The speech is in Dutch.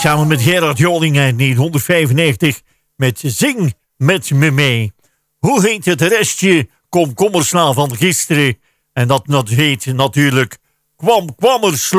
Samen met Gerard Joling uit 1995 met Zing met me mee. Hoe heet het restje komkommersla van gisteren? En dat heet natuurlijk kwammersla.